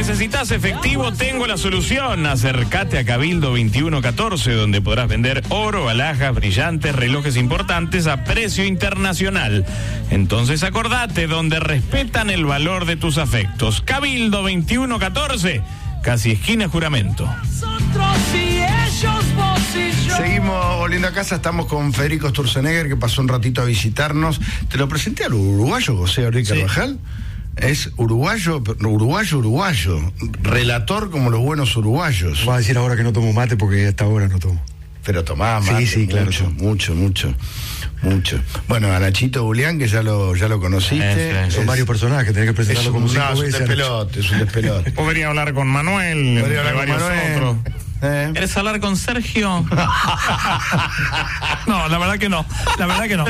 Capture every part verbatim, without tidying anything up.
necesitas efectivo, tengo la solución. Acércate a Cabildo veintiuno catorce, donde podrás vender oro, alhajas, brillantes, relojes importantes a precio internacional. Entonces acordate, donde respetan el valor de tus afectos. Cabildo veintiuno catorce, casi esquina Juramento. Seguimos volviendo a casa, estamos con Federico Sturzenegger, que pasó un ratito a visitarnos. Te lo presenté al uruguayo José Gabriel Carvajal. Sí. Es uruguayo, uruguayo, uruguayo. Relator como los buenos uruguayos. Vas a decir ahora que no tomo mate porque hasta ahora no tomo. Pero tomá mate. Sí, sí, claro. Mucho, mucho, mucho, mucho. Bueno, a Nachito Julián, que ya lo, ya lo conociste. Eh, sí. Son es, varios personajes que tenés que presentarlo como cinco no, veces. Es un despelote, es un despelote. Podría hablar con Manuel. Podría hablar con Manuel. Otros. ¿Eh? ¿Querés hablar con Sergio? No, la verdad que no. La verdad que no.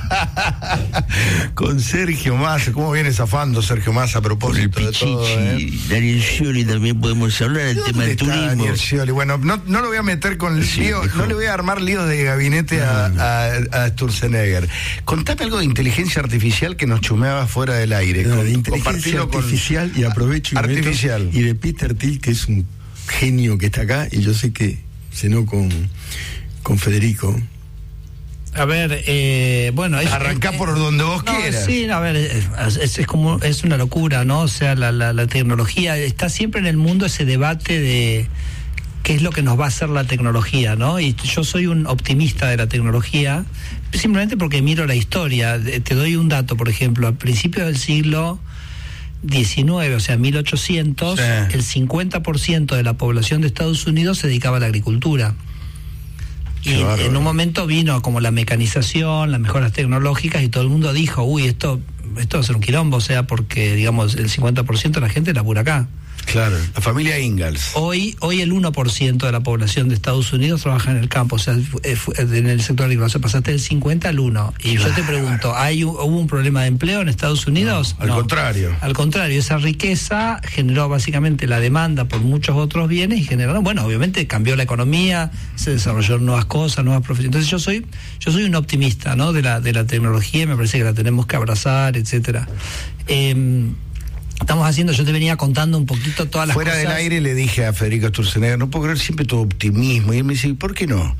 Con Sergio Massa. ¿Cómo viene zafando Sergio Massa a propósito de todo? ¿Eh? Daniel Scioli también podemos hablar del tema del turismo. Daniel Scioli? Bueno, no, no lo voy a meter con sí, lío, no le voy a armar líos de gabinete a, a, a Sturzenegger. Contame algo de inteligencia artificial que nos chumeaba fuera del aire. No, con, de inteligencia artificial con, y aprovecho y artificial. Y de Peter Thiel, que es un genio que está acá, y yo sé que cenó con, con Federico. A ver, eh, bueno... Es, Arrancá es, por donde vos no, quieras. Sí, a ver, es, es, es como, es una locura, ¿no? O sea, la, la, la tecnología, está siempre en el mundo ese debate de qué es lo que nos va a hacer la tecnología, ¿no? Y yo soy un optimista de la tecnología, simplemente porque miro la historia. Te doy un dato, por ejemplo, a principios del siglo diecinueve, o sea, mil ochocientos, sí. El cincuenta por ciento de la población de Estados Unidos se dedicaba a la agricultura. Qué y bárbaro. En un momento vino como la mecanización, las mejoras tecnológicas, y todo el mundo dijo, uy, esto, esto va a ser un quilombo, o sea, porque, digamos, el cincuenta por ciento de la gente labura acá. Claro, la familia Ingalls. Hoy, hoy el uno por ciento de la población de Estados Unidos trabaja en el campo, o sea, en el sector agrícola. O sea, pasaste del cincuenta al uno. Y claro. Yo te pregunto, ¿hay, ¿hubo un problema de empleo en Estados Unidos? No, al no. contrario. Al contrario, esa riqueza generó básicamente la demanda por muchos otros bienes y generó, bueno, obviamente cambió la economía, se desarrollaron nuevas cosas, nuevas profesiones. Entonces yo soy, yo soy un optimista, ¿no? De la, de la tecnología, y me parece que la tenemos que abrazar, etcétera. Eh, Estamos haciendo, yo te venía contando un poquito todas las Fuera cosas. Fuera del aire le dije a Federico Sturzenegger, no puedo creer siempre tu optimismo. Y él me dice, ¿por qué no?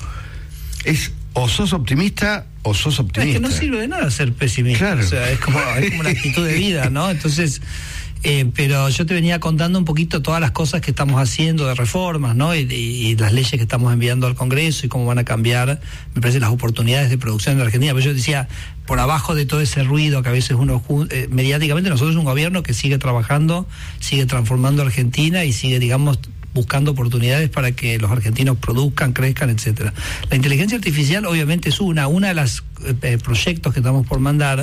Es o sos optimista o sos optimista. Es que no sirve de nada ser pesimista. Claro. O sea, es como, es como una actitud de vida, ¿no? Entonces, eh, pero yo te venía contando un poquito todas las cosas que estamos haciendo de reformas, ¿no? Y, y, y las leyes que estamos enviando al Congreso y cómo van a cambiar, me parece, las oportunidades de producción en la Argentina. Pero yo decía, por abajo de todo ese ruido que a veces uno eh, mediáticamente, nosotros es un gobierno que sigue trabajando, sigue transformando a Argentina y sigue, digamos, buscando oportunidades para que los argentinos produzcan, crezcan, etcétera. La inteligencia artificial obviamente es una, una de las eh, proyectos que estamos por mandar.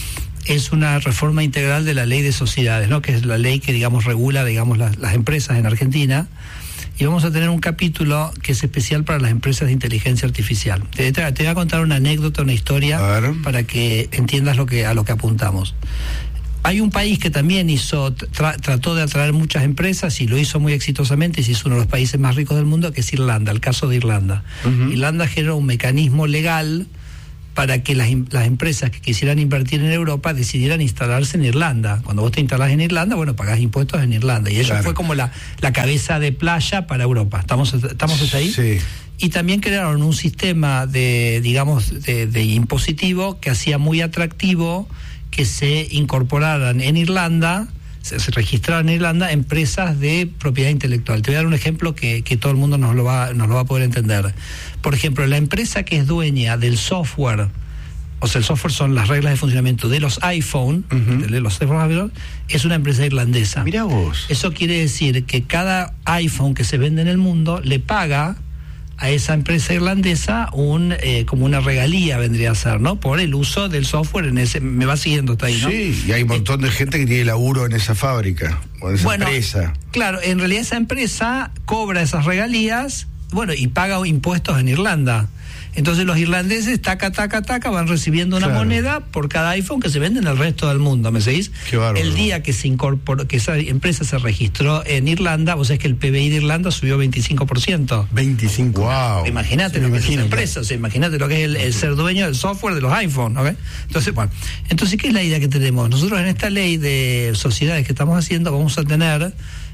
Es una reforma integral de la ley de sociedades, ¿no? Que es la ley que, digamos, regula, digamos, las, las empresas en Argentina. Y vamos a tener un capítulo que es especial para las empresas de inteligencia artificial. Te, te, te voy a contar una anécdota, una historia, para que entiendas lo que, a lo que apuntamos. Hay un país que también hizo, tra, trató de atraer muchas empresas y lo hizo muy exitosamente, y es uno de los países más ricos del mundo, que es Irlanda, el caso de Irlanda. Uh-huh. Irlanda generó un mecanismo legal para que las, las empresas que quisieran invertir en Europa decidieran instalarse en Irlanda. Cuando vos te instalás en Irlanda, bueno, pagás impuestos en Irlanda. Y eso claro. Fue como la, la cabeza de playa para Europa. ¿Estamos, estamos ahí? Sí. Y también crearon un sistema de, digamos, de, de impositivo que hacía muy atractivo que se incorporaran en Irlanda, se, se registraran en Irlanda empresas de propiedad intelectual. Te voy a dar un ejemplo que, que todo el mundo nos lo va, nos lo va a poder entender. Por ejemplo, la empresa que es dueña del software, o sea, el software son las reglas de funcionamiento de los iPhone, uh-huh. de los iPhone, es una empresa irlandesa. Mirá vos. Eso quiere decir que cada iPhone que se vende en el mundo le paga a esa empresa irlandesa un eh, como una regalía, vendría a ser, ¿no? Por el uso del software en ese... Me va siguiendo hasta ahí, ¿no? Sí, y hay un montón de gente que tiene laburo en esa fábrica, o en esa bueno, empresa. Claro, en realidad esa empresa cobra esas regalías, bueno, y paga impuestos en Irlanda. Entonces los irlandeses, taca, taca, taca, van recibiendo una claro. moneda por cada iPhone que se vende en el resto del mundo, ¿me seguís? Qué bárbaro. El día que se incorporó, que esa empresa se registró en Irlanda, vos sabés que el P B I de Irlanda subió veinticinco por ciento. veinticinco. Wow. Imagínate lo que es esa empresa, o sea, imagínate lo que es el, el ser dueño del software de los iPhones, ¿ok? Entonces, bueno, entonces, ¿qué es la idea que tenemos? Nosotros en esta ley de sociedades que estamos haciendo vamos a tener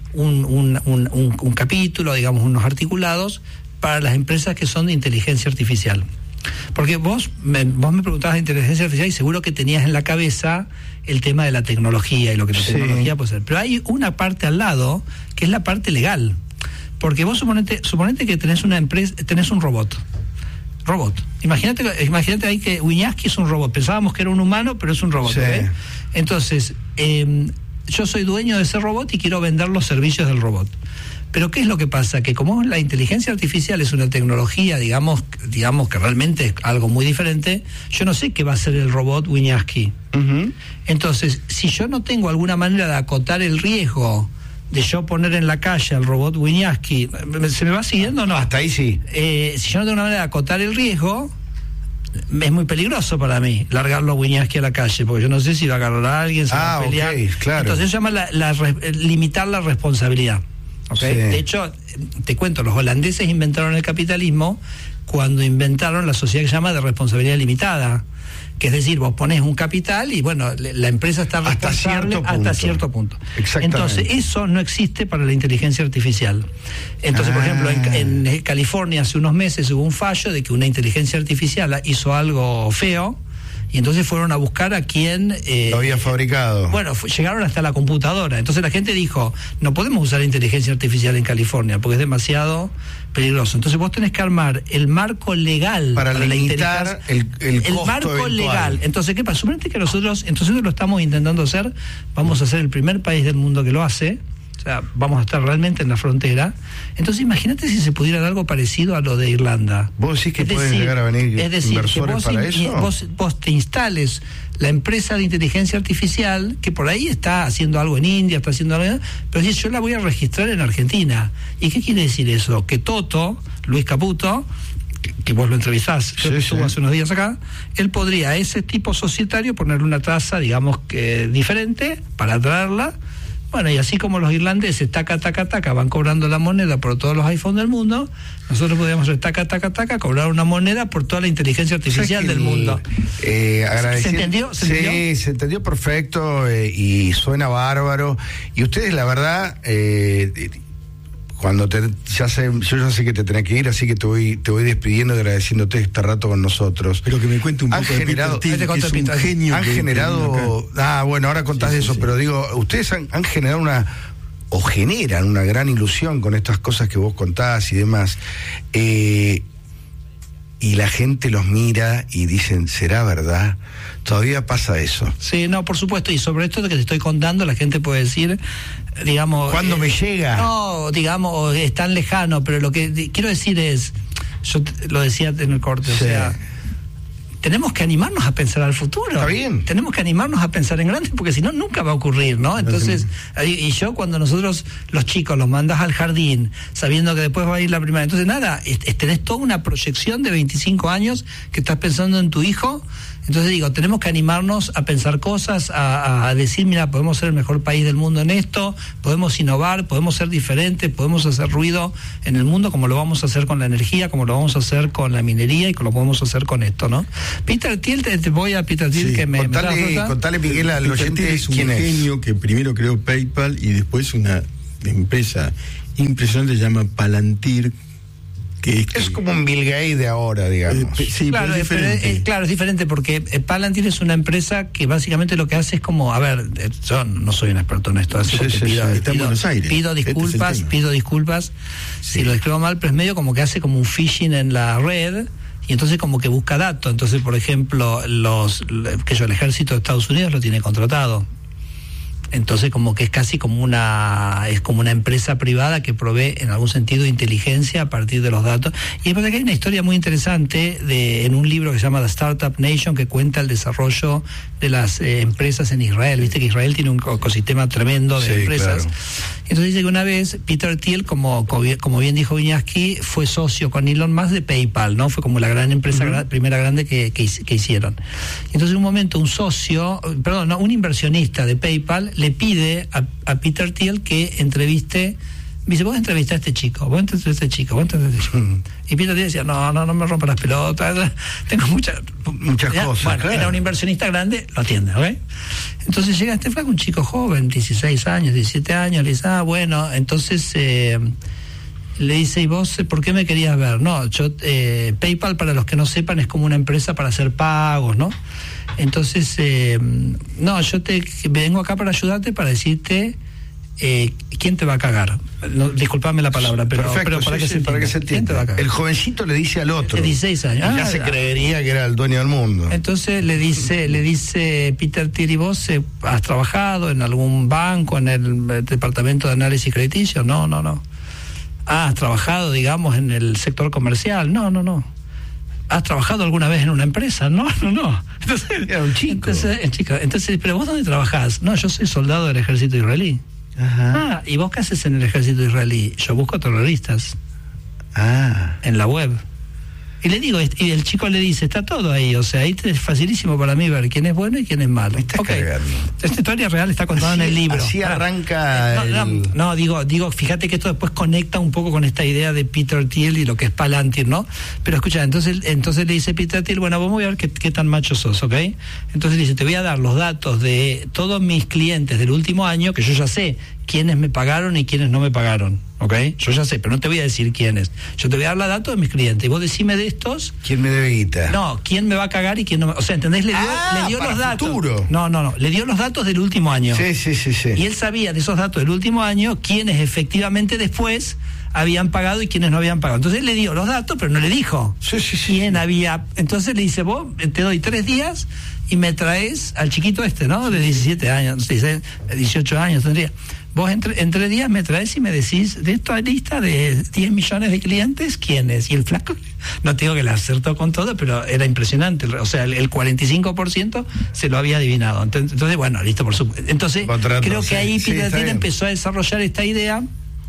un, un, un, un, un capítulo, digamos, unos articulados para las empresas que son de inteligencia artificial. Porque vos me, vos me preguntabas de inteligencia artificial y seguro que tenías en la cabeza el tema de la tecnología y lo que la sí. tecnología puede ser. Pero hay una parte al lado que es la parte legal. Porque vos suponete, suponete que tenés una empresa, tenés un robot. Robot. Imagínate, imagínate ahí que Wiñaski es un robot. Pensábamos que era un humano, pero es un robot. Sí. ¿Okay? Entonces, eh, yo soy dueño de ese robot y quiero vender los servicios del robot. Pero ¿qué es lo que pasa? Que como la inteligencia artificial es una tecnología, digamos, digamos que realmente es algo muy diferente, yo no sé qué va a hacer el robot Wiñaski. Uh-huh. Entonces, si yo no tengo alguna manera de acotar el riesgo de yo poner en la calle al robot Wiñaski, ¿se me va siguiendo o no? Hasta ahí sí. Eh, si yo no tengo una manera de acotar el riesgo, es muy peligroso para mí largarlo a Wiñaski a la calle, porque yo no sé si va a agarrar a alguien, se ah, va a pelear. Okay, claro. Entonces eso se llama la, la, limitar la responsabilidad. ¿Okay? Sí. De hecho, te cuento, los holandeses inventaron el capitalismo cuando inventaron la sociedad que se llama de responsabilidad limitada, que es decir, vos pones un capital y bueno, la empresa está responsable hasta cierto punto. Hasta cierto punto. Entonces, eso no existe para la inteligencia artificial. Entonces, ah. por ejemplo, en, en California hace unos meses hubo un fallo de que una inteligencia artificial hizo algo feo, y entonces fueron a buscar a quien eh, lo había fabricado. Bueno, fue, llegaron hasta la computadora. Entonces la gente dijo, no podemos usar inteligencia artificial en California porque es demasiado peligroso. Entonces vos tenés que armar el marco legal para, para limitar el, el, el costo marco eventual. Legal. Entonces, ¿qué pasa? Suponete que nosotros, entonces lo estamos intentando hacer, vamos a ser el primer país del mundo que lo hace. O sea, vamos a estar realmente en la frontera. Entonces, imagínate si se pudiera dar algo parecido a lo de Irlanda. ¿Vos decís que es pueden decir, llegar a venir es decir, inversores que vos para in, eso? Vos, vos te instales la empresa de inteligencia artificial, que por ahí está haciendo algo en India, está haciendo algo, pero dices, yo la voy a registrar en Argentina. ¿Y qué quiere decir eso? Que Toto, Luis Caputo, que, que vos lo entrevistás, yo sí, estuvo sí. hace unos días acá, él podría a ese tipo societario ponerle una tasa, digamos, que diferente para atraerla. Bueno, y así como los irlandeses, taca, taca, taca, van cobrando la moneda por todos los iPhones del mundo, nosotros podríamos hacer taca, taca, taca, cobrar una moneda por toda la inteligencia artificial del mundo. Eh, ¿Se entendió? ¿Se sí, entendió? se entendió perfecto eh, y suena bárbaro. Y ustedes, la verdad, eh, cuando te, ya sé, yo ya sé que te tenés que ir, así que te voy, te voy despidiendo y agradeciéndote este rato con nosotros. Pero que me cuente un han poco generado, de Peter Thiel, que es un genio. Han que generado, ah, bueno, ahora contás sí, de eso, sí, pero sí. digo, ustedes han, han generado una, o generan una gran ilusión con estas cosas que vos contás y demás. Eh, y la gente los mira y dicen, ¿será verdad? Todavía pasa eso. Sí, no, por supuesto, y sobre esto de que te estoy contando, la gente puede decir, digamos... ¿Cuándo eh, me llega? No, digamos, es tan lejano, pero lo que de, quiero decir es, yo te, lo decía en el corte, sí. o sea, tenemos que animarnos a pensar al futuro. Está bien. Tenemos que animarnos a pensar en grande, porque si no, nunca va a ocurrir, ¿no? Entonces, y, y yo cuando nosotros, los chicos, los mandas al jardín, sabiendo que después va a ir la primaria, entonces nada, es, es, tenés toda una proyección de veinticinco años que estás pensando en tu hijo. Entonces digo, tenemos que animarnos a pensar cosas, a, a decir, mira, podemos ser el mejor país del mundo en esto, podemos innovar, podemos ser diferentes, podemos hacer ruido en el mundo como lo vamos a hacer con la energía, como lo vamos a hacer con la minería y como lo podemos hacer con esto, ¿no? Peter Thiel, te, te voy a Peter Thiel sí, que me... Contale, me contale Miguel, al oyente es un quién es. genio que primero creó PayPal y después una empresa impresionante se llama Palantir. Que, que, es como un Bill Gates de ahora, digamos. Eh, sí, claro, pero es diferente. Eh, claro, es diferente porque eh, Palantir es una empresa que básicamente lo que hace es como, a ver, eh, yo no soy un experto en esto, así sí, sí, pido, sí, pido, pido disculpas, este es pido disculpas sí. si lo escribo mal, pero es medio como que hace como un phishing en la red y entonces como que busca datos. Entonces, por ejemplo, los que yo el ejército de Estados Unidos lo tiene contratado. Entonces como que es casi como una es como una empresa privada que provee en algún sentido inteligencia a partir de los datos. Y es verdad que hay una historia muy interesante de en un libro que se llama The Startup Nation, que cuenta el desarrollo de las eh, empresas en Israel. Viste que Israel tiene un ecosistema tremendo de sí, empresas. Claro. Entonces dice que una vez Peter Thiel, como, como bien dijo Wiñaski, fue socio con Elon Musk de PayPal, ¿no? Fue como la gran empresa, uh-huh. gra- primera grande que, que, que hicieron. Entonces en un momento un socio, perdón, no, un inversionista de PayPal le pide a, a Peter Thiel que entreviste Me dice, vos entrevistá a este chico, vos entrevistá a este chico, vos entrevistá a este chico. Mm. Y Peter Thiel decía, no, no, no me rompa las pelotas, tengo muchas muchas ya, cosas. Bueno, claro. Era un inversionista grande, lo atiende, ¿ok? Entonces llega este flaco, un chico joven, dieciséis años, diecisiete años, le dice, ah, bueno, entonces eh, le dice, ¿y vos por qué me querías ver? No, yo, eh, PayPal, para los que no sepan, es como una empresa para hacer pagos, ¿no? Entonces, eh, no, yo te vengo acá para ayudarte, para decirte eh, quién te va a cagar. No, disculpame la palabra, pero, Perfecto, pero para, sí, que sí, se para que se entienda. El jovencito le dice al otro. De dieciséis años. Y ya ah, se creería que era el dueño del mundo. Entonces le dice, le dice Peter Thiel, ¿y vos eh, has trabajado en algún banco, en el, el departamento de análisis crediticio? No, no, no. Ah, ¿has trabajado, digamos, en el sector comercial? No, no, no. ¿Has trabajado alguna vez en una empresa? No, no, no. Entonces, era un chico. Entonces, el chico. Entonces, ¿pero vos dónde trabajás? No, yo soy soldado del ejército israelí. Ajá. Ah, ¿y vos qué haces en el ejército israelí? Yo busco terroristas. Ah. En la web. Y le digo, y el chico le dice, está todo ahí, o sea, ahí es facilísimo para mí ver quién es bueno y quién es malo. Okay. Esta historia real está contada así, en el libro. Así arranca. No, no, el... no, digo, digo, fíjate que esto después conecta un poco con esta idea de Peter Thiel y lo que es Palantir, ¿no? Pero escucha, entonces, entonces le dice Peter Thiel, bueno, vamos a ver qué, qué tan macho sos, ¿ok? Entonces le dice, te voy a dar los datos de todos mis clientes del último año, que yo ya sé quiénes me pagaron y quiénes no me pagaron, ¿ok? Yo ya sé, pero no te voy a decir quiénes. Yo te voy a dar los datos de mis clientes. Y vos decime de estos... ¿Quién me debe guita? No, ¿quién me va a cagar y quién no me... O sea, ¿entendés? Le dio, ah, le dio para los datos. Futuro. No, no, no. Le dio los datos del último año. Sí, sí, sí, sí. Y él sabía de esos datos del último año quiénes efectivamente después habían pagado y quiénes no habían pagado. Entonces él le dio los datos, pero no le dijo sí, sí, sí. quién había... Entonces le dice, vos te doy tres días y me traes al chiquito este, ¿no? De diecisiete años, dieciocho años tendría. Vos entre, en tres días me traes y me decís, de esta lista de diez millones de clientes, ¿quiénes? Y el flaco, no te digo que le acertó con todo, pero era impresionante. O sea, el, el cuarenta y cinco por ciento se lo había adivinado. Entonces, entonces bueno, listo, por supuesto. Entonces, Contrato, creo sí, que ahí sí, Peter Thiel empezó a desarrollar esta idea.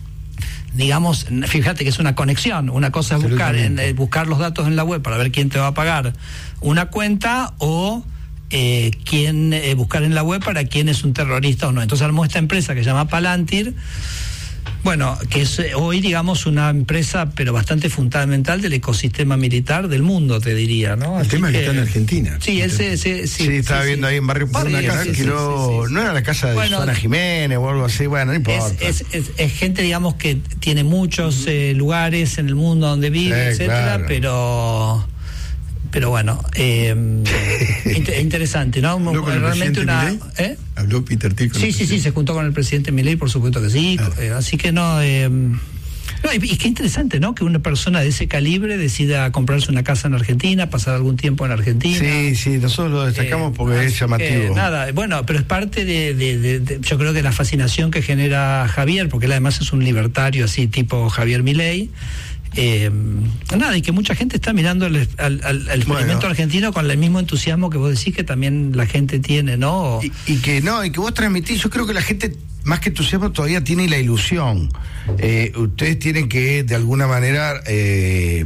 Digamos, fíjate que es una conexión. Una cosa es buscar, en, eh, buscar los datos en la web para ver quién te va a pagar una cuenta o... Eh, quién eh, buscar en la web para quién es un terrorista o no. Entonces armó esta empresa que se llama Palantir, bueno, que es eh, hoy, digamos, una empresa pero bastante fundamental del ecosistema militar del mundo, te diría, ¿no? El Así tema es que, que está en Argentina. Sí, ese, ese, sí, sí, estaba sí, viendo sí. ahí en Barrio Barrio, una casa sí, que sí, no, sí, sí, sí. no era la casa de Bueno, Susana Jiménez o algo así, bueno, no importa. Es, es, es, es gente, digamos, que tiene muchos eh, lugares en el mundo donde vive, sí, etcétera, claro. pero... Pero bueno, eh, inter- interesante, ¿no? ¿Habló con el Realmente una... Milei? ¿eh? ¿Habló Peter Thiel con Sí, el sí, sí, presidente? se juntó con el presidente Milei, por supuesto que sí. Claro. Eh, así que no... Eh, no, y, y qué interesante, ¿no? Que una persona de ese calibre decida comprarse una casa en Argentina, pasar algún tiempo en Argentina. Sí, sí, nosotros lo destacamos Eh, porque es llamativo. Que, nada, bueno, pero es parte de, de, de, de, yo creo que la fascinación que genera Javier, porque él además es un libertario así tipo Javier Milei. Eh, nada, y que mucha gente está mirando el, al, al, al experimento bueno. argentino con el mismo entusiasmo que vos decís que también la gente tiene, ¿no? Y, y que no, y que vos transmitís, yo creo que la gente más que entusiasmo todavía tiene la ilusión. Eh, ustedes tienen que de alguna manera eh,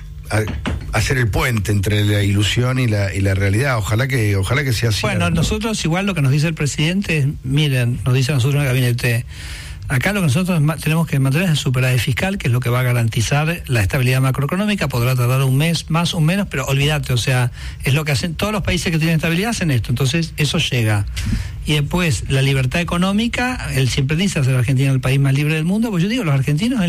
a, hacer el puente entre la ilusión y la, y la realidad. Ojalá que, ojalá que sea así. Bueno, nosotros igual lo que nos dice el presidente es, miren, nos dice a nosotros en el gabinete, acá lo que nosotros ma- tenemos que mantener es el superávit fiscal, que es lo que va a garantizar la estabilidad macroeconómica. Podrá tardar un mes más o menos, pero olvídate, o sea, es lo que hacen todos los países que tienen estabilidad, hacen esto. Entonces, eso llega. Y después, la libertad económica, él siempre dice hacer a Argentina el país más libre del mundo, pues yo digo, los argentinos